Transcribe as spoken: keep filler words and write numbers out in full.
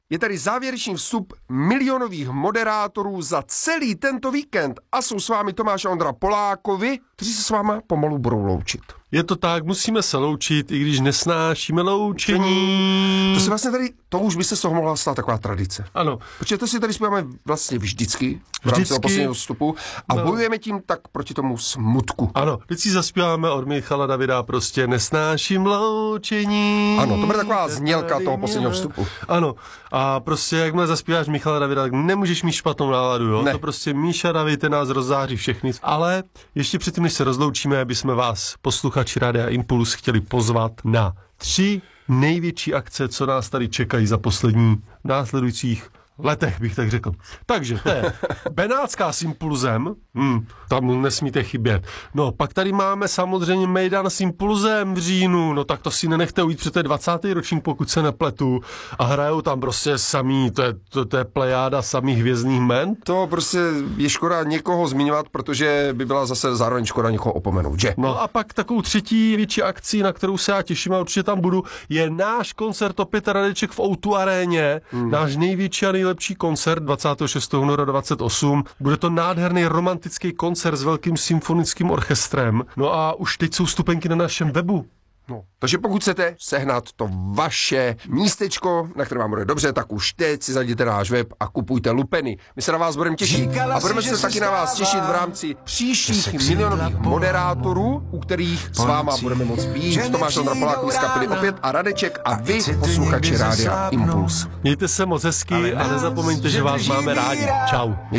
Je tady závěrečný vstup milionových moderátorů za celý tento víkend a jsou s vámi Tomáš a Ondra Polákovi, kteří se s váma pomalu budou loučit. Je to tak, musíme se loučit, i když nesnášíme loučení. To si vlastně tady, to už by se z toho mohla stát taková tradice. Ano. Protože to si tady zpíváme vlastně vždycky, v rámci toho posledního vstupu a no. bojujeme tím tak proti tomu smutku. Ano, teď si zaspíváme od Michala Davida prostě nesnáším loučení. Ano, to bude taková znělka toho posledního vstupu. Ano, a prostě jakmile zaspíváš Michala Davida, tak nemůžeš mít špatnou náladu, jo? Ne. To prostě Míša David, ten nás rozzáří všechny. Ale ještě předtím, než se rozloučíme, bychom vás, posluchači Rádia Impuls, chtěli pozvat na tři největší akce, co nás tady čekají za poslední následujících letech, bych tak řekl. Takže to je Benátská s Impulzem, hmm, tam nesmíte chybět. No, pak tady máme samozřejmě Mejdan s Impulzem v říjnu, no tak to si nenechte ujít, protože to je dvacátý ročník, pokud se nepletu, a hrajou tam prostě samý, to je, to, to je plejáda samých hvězdných men. To prostě je škoda někoho zmiňovat, protože by byla zase zároveň škoda někoho opomenout, že? No a pak takovou třetí větší akcí, na kterou se já těším a určitě tam budu, je náš koncert opět Radeček v O dva aréně, hmm. náš největší a nejlepší koncert dvacátého šestého února dvacet osm. Bude to nádherný romantický koncert s velkým symfonickým orchestrem. No a už teď jsou vstupenky na našem webu. No, takže pokud chcete sehnat to vaše místečko, na které vám bude dobře, tak už teď si zajděte na náš web a kupujte lupeny. My se na vás budeme těšit a budeme se taky na vás těšit v rámci příštích milionových moderátorů, u kterých s váma budeme moc být. Tomáš Ondra Polákovi z kapely opět a Radeček a vy, posluchači Rádia Impuls. Mějte se moc hezky a nezapomeňte, že vás máme rádi. Čau.